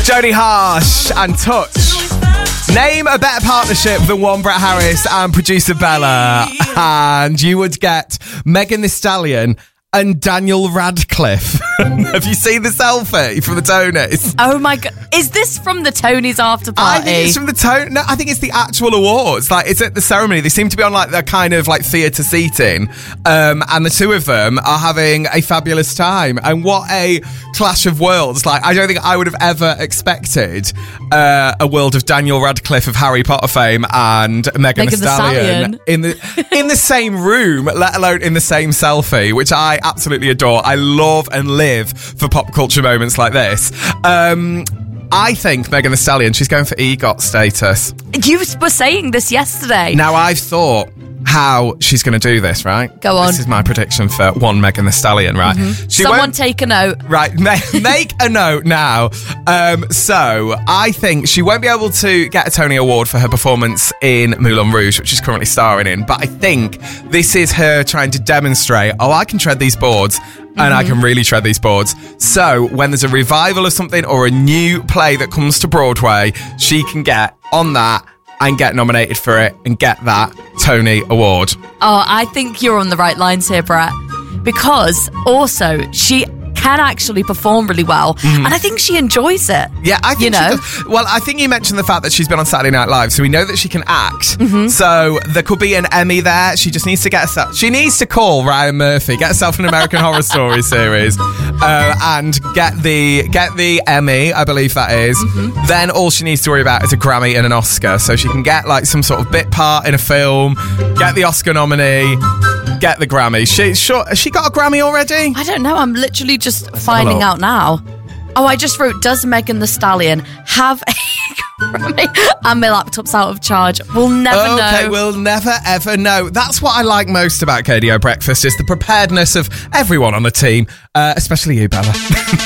Jodie Harsh and Touch. Name a better partnership than one Brett Harris and producer Bella, and you would get Megan Thee Stallion and Daniel Radcliffe. Have you seen the selfie from the Tonys? Oh my God. Is this from the Tonys after party? I think it's from the No, I think it's the actual awards. Like, it's at the ceremony. They seem to be on like the kind of like theatre seating. And the two of them are having a fabulous time. And what a clash of worlds. Like, I don't think I would have ever expected a world of Daniel Radcliffe of Harry Potter fame and Megan Thee Stallion in the same room, let alone in the same selfie, which I absolutely adore. I love and live for pop culture moments like this. I think Megan Thee Stallion, she's going for EGOT status. You were saying this yesterday. Now, I've thought how she's going to do this, right? Go on. This is my prediction for one Megan Thee Stallion, right? Mm-hmm. Someone take a note. Right, make a note now. So, I think she won't be able to get a Tony Award for her performance in Moulin Rouge, which she's currently starring in. But I think this is her trying to demonstrate, I can tread these boards. And I can really tread these boards. So when there's a revival of something or a new play that comes to Broadway, she can get on that and get nominated for it and get that Tony Award. Oh, I think you're on the right lines here, Brett. Because also, she can actually perform really well. And I think she enjoys it. Yeah, I think she does. Well, I think you mentioned the fact that she's been on Saturday Night Live, so we know that she can act. So there could be an Emmy there. She just needs to get herself... She needs to call Ryan Murphy, get herself an American Horror Story series, and get the Emmy, I believe that is. Then all she needs to worry about is a Grammy and an Oscar. So she can get like some sort of bit part in a film, get the Oscar nominee, get the Grammy. Has she got a Grammy already? I don't know. I'm literally just finding out now. Oh, I just wrote, does Megan Thee Stallion have a Grammy? And my laptop's out of charge. We'll never know. Okay, we'll never ever know. That's what I like most about KDO Breakfast, is the preparedness of everyone on the team, especially you, Bella.